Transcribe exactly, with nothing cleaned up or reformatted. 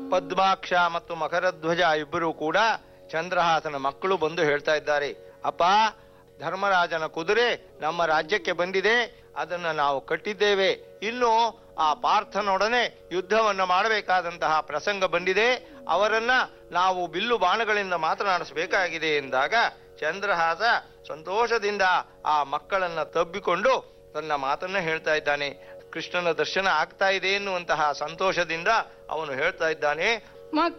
ಪದ್ಮಾಕ್ಷ ಮತ್ತು ಮಕರಧ್ವಜ ಇಬ್ಬರು ಕೂಡ ಚಂದ್ರಹಾಸನ ಮಕ್ಕಳು ಬಂದು ಹೇಳ್ತಾ ಇದ್ದಾರೆ, ಅಪ್ಪ, ಧರ್ಮರಾಜನ ಕುದುರೆ ನಮ್ಮ ರಾಜ್ಯಕ್ಕೆ ಬಂದಿದೆ, ಅದನ್ನು ನಾವು ಕಟ್ಟಿದ್ದೇವೆ. ಇನ್ನು ಆ ಪಾರ್ಥನೊಡನೆ ಯುದ್ಧವನ್ನು ಮಾಡಬೇಕಾದಂತಹ ಪ್ರಸಂಗ ಬಂದಿದೆ, ಅವರನ್ನ ನಾವು ಬಿಲ್ಲು ಬಾಣಗಳಿಂದ ಮಾತನಾಡಿಸಬೇಕಾಗಿದೆ ಎಂದಾಗ ಚಂದ್ರಹಾಸ ಸಂತೋಷದಿಂದ ಆ ಮಕ್ಕಳನ್ನ ತಬ್ಬಿಕೊಂಡು ತನ್ನ ಮಾತನ್ನ ಹೇಳ್ತಾ ಇದ್ದಾನೆ. ಕೃಷ್ಣನ ದರ್ಶನ ಆಗ್ತಾ ಇದೆ ಎನ್ನುವಂತಹ ಸಂತೋಷದಿಂದ ಅವನು ಹೇಳ್ತಾ ಇದ್ದಾನೆ,